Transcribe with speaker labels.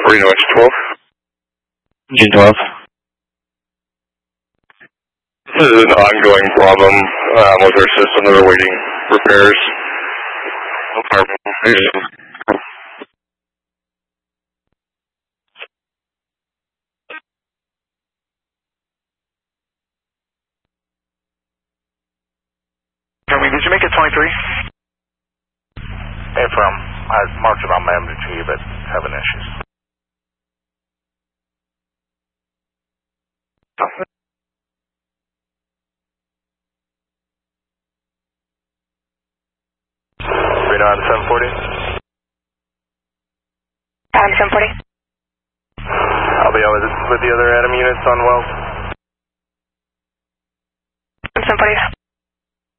Speaker 1: Reno X12.
Speaker 2: G12.
Speaker 1: This is an ongoing problem with our system that are waiting repairs.
Speaker 3: Did you make it 23?
Speaker 4: Hey, I marked it on my MDT, but having issues. Reno on 740?
Speaker 5: Adam 740.
Speaker 4: I'll be on with the other Adam units on Wells.
Speaker 5: 740.